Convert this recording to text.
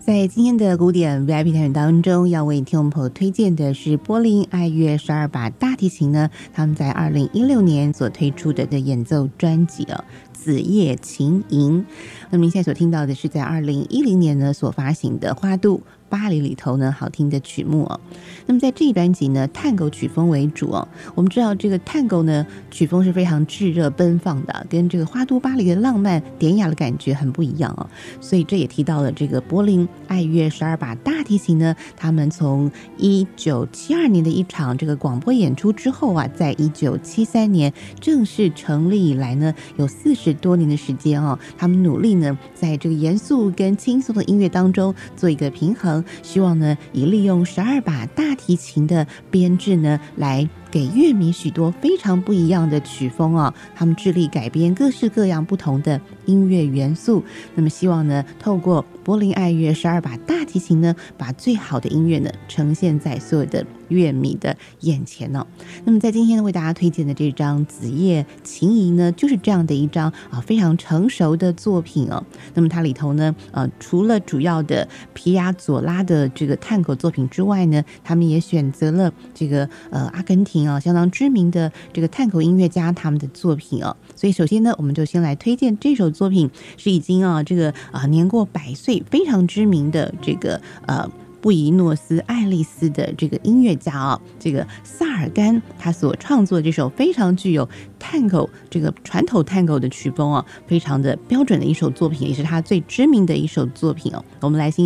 在今天的古典 VIP 单元当中，要为听众朋友推荐的是柏林爱乐12把大提琴呢，他们在2016年所推出的演奏专辑子夜琴吟。那么您现在所听到的是在2010年呢所发行的花都巴黎里头呢好听的曲目那么在这一专辑呢，探戈曲风为主我们知道这个探戈呢曲风是非常炙热奔放的，跟这个花都巴黎的浪漫典雅的感觉很不一样所以这也提到了这个柏林爱乐12把大提琴呢，他们从1972年的一场这个广播演出之后在1973年正式成立以来呢，有40多年的时间他们努力呢在这个严肃跟轻松的音乐当中做一个平衡，希望呢以利用12把大提琴的编制呢来给乐迷许多非常不一样的曲风他们致力改编各式各样不同的音乐元素，那么希望呢透过柏林爱乐12把大提琴呢，把最好的音乐呢呈现在所有的乐迷的眼前那么在今天呢为大家推荐的这张子夜琴吟呢，就是这样的一张非常成熟的作品那么它里头呢除了主要的皮亚佐拉的这个探戈作品之外呢，他们也选择了这个阿根廷相当知名的这个探戈音乐家他们的作品所以首先呢我们就先来推荐这首作品，是已经这个年过100岁非常知名的这个布宜诺斯艾利斯的这个音乐家这个萨尔甘他所创作的这首非常具有探戈这个传统探戈的曲风非常的标准的一首作品，也是他最知名的一首作品我们来欣